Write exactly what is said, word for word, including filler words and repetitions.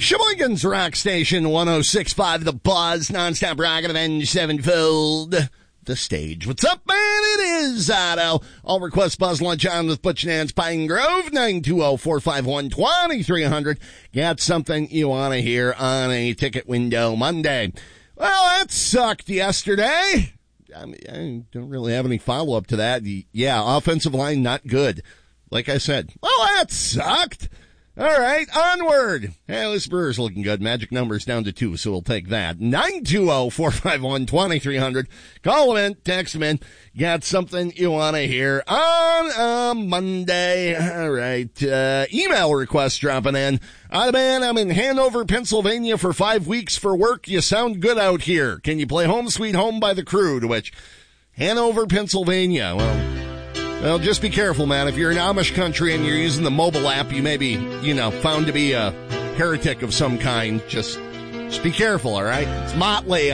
Sheboygan's Rock Station, one oh six point five, The Buzz, nonstop rock of Avenged Sevenfold. The stage. What's up, man? It is Otto. All requests Buzz Lunch on with Butch Nance, Pine Grove, nine two zero, four five one, two three zero zero. Got something you want to hear on a Ticket Window Monday. Well, that sucked yesterday. I mean, I don't really have any follow-up to that. Yeah, offensive line, not good. Like I said, well, that sucked. All right, onward. Hey, this Brewers looking good. Magic number's down to two, so we'll take that. nine two zero, four five one, two three zero zero. Call them in, text them in. Got something you want to hear on a Monday. All right, uh, email requests dropping in. Ah, man, I'm in Hanover, Pennsylvania for five weeks for work. You sound good out here. Can you play Home Sweet Home by the Crew? To which, Hanover, Pennsylvania. Well, Well, just be careful, man. If you're in Amish country and you're using the mobile app, you may be, you know, found to be a heretic of some kind. Just, just be careful, all right? It's Motley